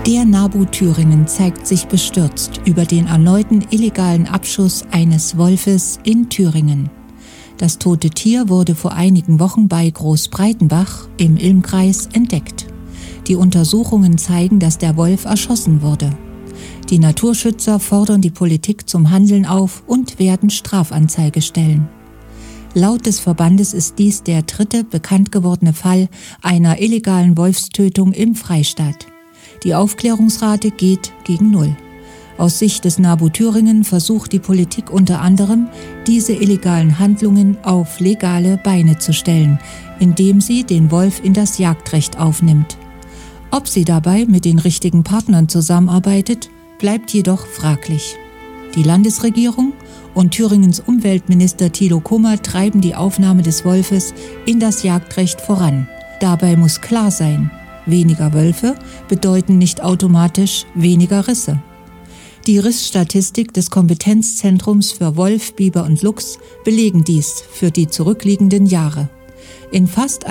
Der NABU Thüringen zeigt sich bestürzt über den erneuten illegalen Abschuss eines Wolfes in Thüringen. Das tote Tier wurde vor einigen Wochen bei Großbreitenbach im Ilmkreis entdeckt. Die Untersuchungen zeigen, dass der Wolf erschossen wurde. Die Naturschützer fordern die Politik zum Handeln auf und werden Strafanzeige stellen. Laut des Verbandes ist dies der dritte bekannt gewordene Fall einer illegalen Wolfstötung im Freistaat. Die Aufklärungsrate geht gegen Null. Aus Sicht des NABU Thüringen versucht die Politik unter anderem, diese illegalen Handlungen auf legale Beine zu stellen, indem sie den Wolf in das Jagdrecht aufnimmt. Ob sie dabei mit den richtigen Partnern zusammenarbeitet, bleibt jedoch fraglich. Die Landesregierung und Thüringens Umweltminister Thilo Kummer treiben die Aufnahme des Wolfes in das Jagdrecht voran. Dabei muss klar sein, weniger Wölfe bedeuten nicht automatisch weniger Risse. Die Rissstatistik des Kompetenzzentrums für Wolf, Biber und Luchs belegen dies für die zurückliegenden Jahre. In fast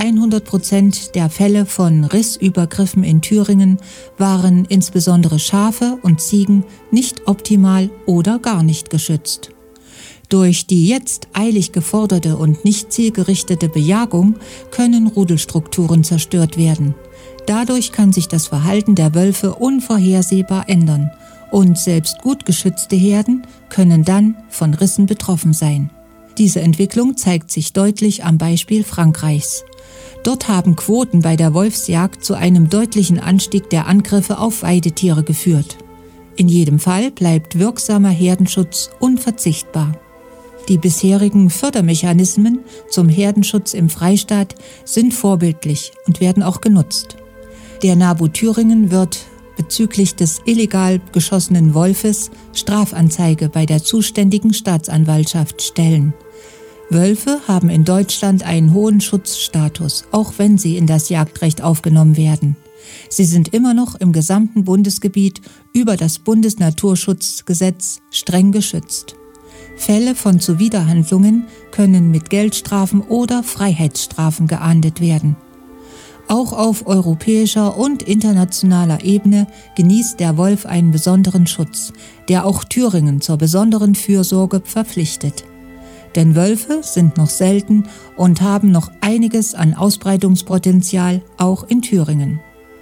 100% der Fälle von Rissübergriffen in Thüringen waren insbesondere Schafe und Ziegen nicht optimal oder gar nicht geschützt. Durch die jetzt eilig geforderte und nicht zielgerichtete Bejagung können Rudelstrukturen zerstört werden. Dadurch kann sich das Verhalten der Wölfe unvorhersehbar ändern und selbst gut geschützte Herden können dann von Rissen betroffen sein. Diese Entwicklung zeigt sich deutlich am Beispiel Frankreichs. Dort haben Quoten bei der Wolfsjagd zu einem deutlichen Anstieg der Angriffe auf Weidetiere geführt. In jedem Fall bleibt wirksamer Herdenschutz unverzichtbar. Die bisherigen Fördermechanismen zum Herdenschutz im Freistaat sind vorbildlich und werden auch genutzt. Der NABU Thüringen wird bezüglich des illegal geschossenen Wolfes Strafanzeige bei der zuständigen Staatsanwaltschaft stellen. Wölfe haben in Deutschland einen hohen Schutzstatus, auch wenn sie in das Jagdrecht aufgenommen werden. Sie sind immer noch im gesamten Bundesgebiet über das Bundesnaturschutzgesetz streng geschützt. Fälle von Zuwiderhandlungen können mit Geldstrafen oder Freiheitsstrafen geahndet werden. Auch auf europäischer und internationaler Ebene genießt der Wolf einen besonderen Schutz, der auch Thüringen zur besonderen Fürsorge verpflichtet. Denn Wölfe sind noch selten und haben noch einiges an Ausbreitungspotenzial, auch in Thüringen.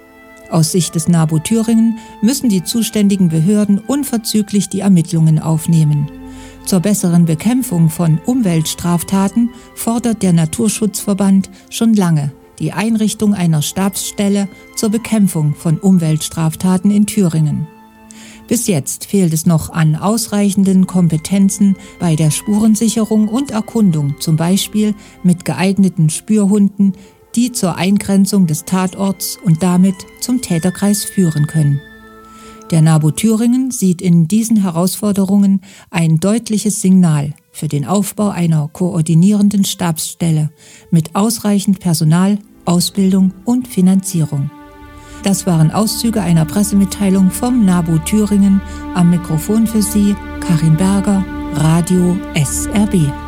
Aus Sicht des NABU Thüringen müssen die zuständigen Behörden unverzüglich die Ermittlungen aufnehmen. Zur besseren Bekämpfung von Umweltstraftaten fordert der Naturschutzverband schon lange die Einrichtung einer Stabsstelle zur Bekämpfung von Umweltstraftaten in Thüringen. Bis jetzt fehlt es noch an ausreichenden Kompetenzen bei der Spurensicherung und Erkundung, zum Beispiel mit geeigneten Spürhunden, die zur Eingrenzung des Tatorts und damit zum Täterkreis führen können. Der NABU Thüringen sieht in diesen Herausforderungen ein deutliches Signal für den Aufbau einer koordinierenden Stabsstelle mit ausreichend Personal, Ausbildung und Finanzierung. Das waren Auszüge einer Pressemitteilung vom NABU Thüringen. Am Mikrofon für Sie Karin Berger, Radio SRB.